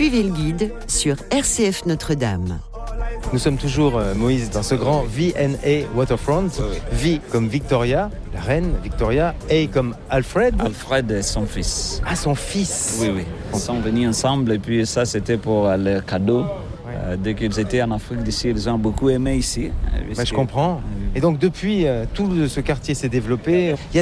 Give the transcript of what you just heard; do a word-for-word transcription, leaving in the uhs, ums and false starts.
Suivez le guide sur R C F Notre-Dame. Nous sommes toujours, euh, Moïse, dans ce grand V and A Waterfront. Oui, oui. V comme Victoria, la reine Victoria, A comme Alfred. Alfred et son fils. Ah, son fils. Oui, oui. Ils sont venus ensemble et puis ça, c'était pour euh, leur cadeau. Ouais. Euh, dès qu'ils étaient en Afrique d'ici, ils ont beaucoup aimé ici. Bah, je comprends. Et donc, depuis, euh, tout ce quartier s'est développé. Il y a